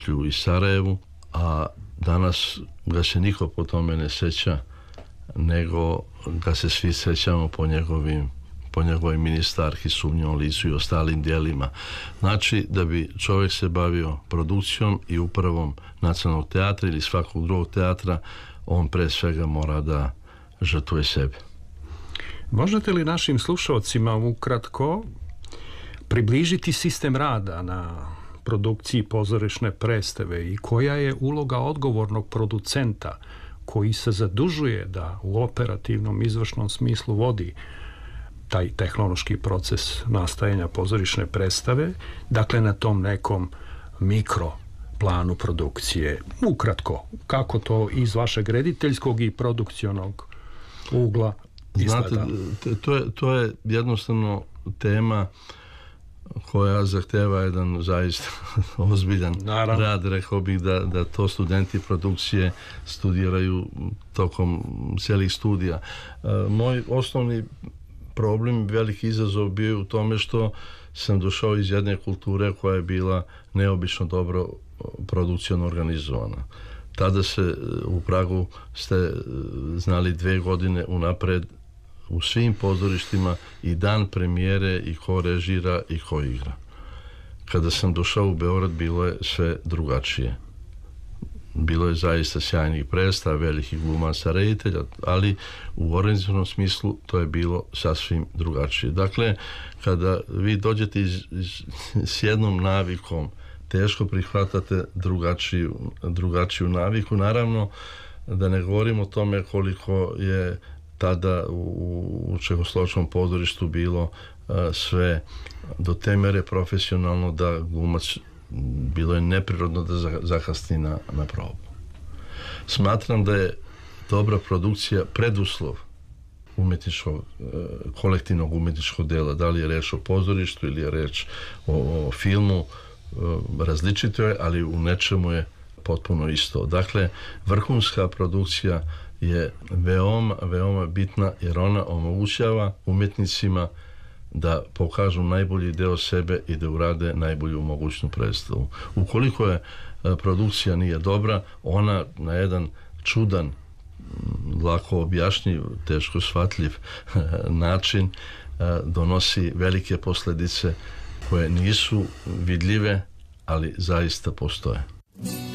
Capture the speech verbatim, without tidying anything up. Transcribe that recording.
i Sarajevu, a danas ga se niko po tome ne seća, nego ga se svi sećamo po njegovim po njegovoj ministarki, Sumnjom licu i ostalim dijelima. Znači, da bi čovjek se bavio produkcijom i upravom nacionalnog teatra ili svakog drugog teatra, on pre svega mora da žrtvuje sebe. Možete li našim slušalcima ukratko približiti sistem rada na produkciji pozorišne predstave i koja je uloga odgovornog producenta koji se zadužuje da u operativnom izvršnom smislu vodi taj tehnološki proces nastajanja pozorišne predstave, dakle na tom nekom mikro planu produkcije. Ukratko, kako to iz vašeg rediteljskog i produkcionog ugla izgleda? Znate, to je, to je jednostavno tema koja zahteva jedan zaista ozbiljan Naravno. rad, rekao bih da, da to studenti produkcije studiraju tokom cijelih studija. E, moj osnovni problem, veliki izazov bio u tome što sam došao iz jedne kulture koja je bila neobično dobro produkcijno organizovana. Tada se u Pragu ste znali dve godine unapred u svim pozorištima i dan premijere i ko režira i ko igra. Kada sam došao u Beograd bilo je sve drugačije. Bilo je zaista sjajnih predstava, velikih glumaca, reditelja, ali u organizovanom smislu to je bilo sasvim drugačije. Dakle, kada vi dođete iz, iz, s jednom navikom, teško prihvatate drugačiju, drugačiju naviku. Naravno, da ne govorim o tome koliko je tada u, u Čehoslovačkom pozorištu bilo uh, sve do te mere profesionalno da glumac bilo je neprirodno da zakasni na, na probu. Smatram da je dobra produkcija preduslov umetničkog, kolektivnog umetničkog dela. Da li je reč o pozorištu ili je reč o, o filmu, različito je, ali u nečemu je potpuno isto. Dakle, vrhunska produkcija je veoma, veoma bitna jer ona omogućava umjetnicima da pokažu najbolji deo sebe i da urade najbolju mogućnu predstavu. Ukoliko je produkcija nije dobra, ona na jedan čudan, lako objašnjiv, teško shvatljiv način donosi velike posljedice koje nisu vidljive, ali zaista postoje.